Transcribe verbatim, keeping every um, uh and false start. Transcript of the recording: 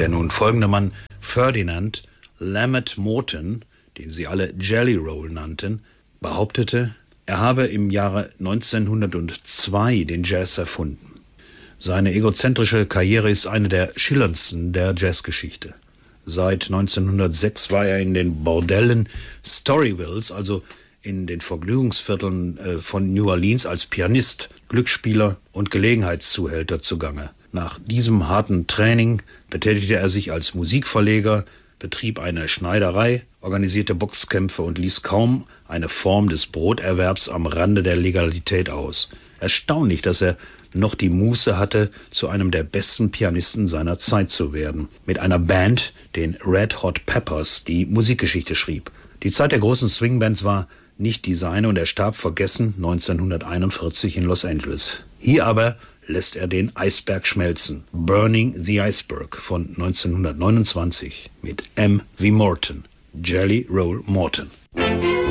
Der nun folgende Mann, Ferdinand Lamet Morton, den sie alle Jelly Roll nannten, behauptete, er habe im Jahre neunzehnhundertzwei den Jazz erfunden. Seine egozentrische Karriere ist eine der schillerndsten der Jazzgeschichte. Seit neunzehnhundertsechs war er in den Bordellen Storyvilles, also in den Vergnügungsvierteln äh, von New Orleans, als Pianist, Glücksspieler und Gelegenheitszuhälter zugange. Nach diesem harten Training betätigte er sich als Musikverleger, betrieb eine Schneiderei, organisierte Boxkämpfe und ließ kaum eine Form des Broterwerbs am Rande der Legalität aus. Erstaunlich, dass er noch die Muße hatte, zu einem der besten Pianisten seiner Zeit zu werden, mit einer Band, den Red Hot Peppers, die Musikgeschichte schrieb. Die Zeit der großen Swingbands war nicht die seine und er starb vergessen neunzehnhunderteinundvierzig in Los Angeles. Hier aber lässt er den Eisberg schmelzen. Burning the Iceberg von neunzehnhundertneunundzwanzig mit M wie Morton, Jelly Roll Morton.